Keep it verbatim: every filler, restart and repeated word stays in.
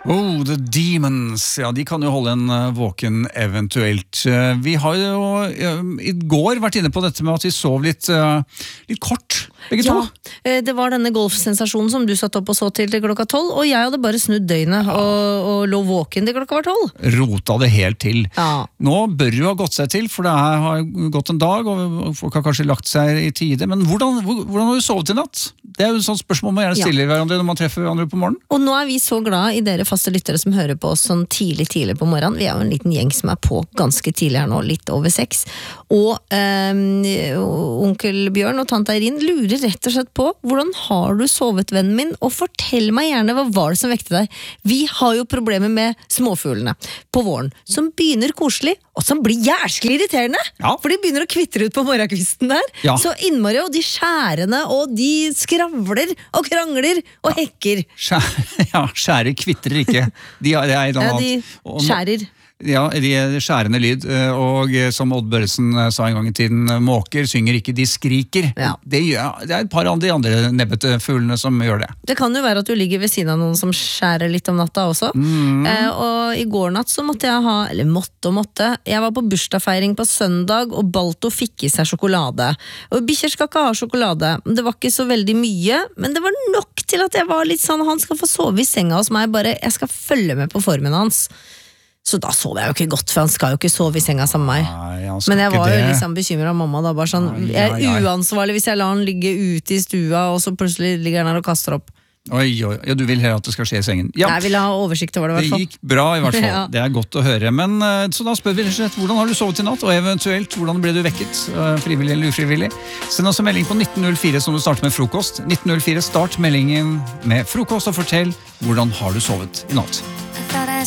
Oh, the demons. Ja, de kan jo holde en uh, våken eventuelt. Uh, vi har jo uh, i går vært inne på dette med at vi sov litt, uh, litt kort, begge Ja, to. eh, det var denne golfsensasjonen som du satt opp og så til til klokka tolv, og jeg hadde bare snudd døgnet og, og lå våken til klokka var tolv. Rota det helt til. Ja. Nå bør du ha gått seg til, for det er, har gått en dag, og folk har kanskje lagt seg i tide. Men hvordan, hvordan har du sovet i natt? Det er jo et sånt spørsmål man gjerne Ja. stiller hverandre når man treffer hverandre på morgenen. Og nå er vi så glad i dere faste lyttere som hører på oss sånn tidlig tidlig på morgenen. Vi er jo en liten gjeng som er på ganske tidlig her nå, litt over seks. Og eh, onkel Bjørn og tante Eirin lurer rett og slett på hvordan har du sovet, vennen min? Og fortell meg gjerne hva var det som vekte deg. Vi har jo problemer med småfuglene på våren, som begynner koselig, og som blir jæskelig irriterende. Ja. For de begynner å kvitre ut på morgenkvisten der. Ja. Så innmari, og de skjærene, og de skravler og krangler og hekker. Skjære, ja, skjære kvitrer ikke. De har, det er et eller Ja, annet. de Og- skjærer. Ja, de er skjærende lyd, og som Odd Børresen sa en gang i tiden, måker synger ikke, de skriker. Ja. Det, gjør, det er et par av de andre nebbete fuglene som gjør det. Det kan jo være at du ligger ved siden av noen som skjærer litt om natta også. Mm. Eh, og i går natt så måtte jeg ha, eller måtte og måtte, jeg var på bursdagsfeiring på søndag, og Balto fikk i seg sjokolade. Og bikkjer skal ikke ha sjokolade. Det var ikke så veldig mye, men det var nok til at jeg var litt sånn, han skal få sove i senga hos meg, bare jeg skal følge med på formen hans. Så da sov jeg jo ikke godt, for han skal jo ikke sove i senga sammen med meg. Nei, han skal Men jeg ikke var jo det. liksom bekymret av mamma da, bare sånn, Ai, jeg ai, ai. er uansvarlig hvis jeg lar han ligge ute i stua, og så plutselig ligger han her og kaster opp. Oi, oi, ja, du vil heller at det skal skje i sengen. Ja, Jeg vil ha oversikt over det i det hvert fall. gikk bra i hvert fall. Ja. Det er godt å høre. Men eh, så da spør vi rett og slett, hvordan har du sovet i natt, og eventuelt hvordan ble du vekket, eh, frivillig eller ufrivillig? Send oss en melding på nitten null fire som du starter med frokost. nitten null fire, start meldingen med frokost og fortell hvordan har du sovet i natt.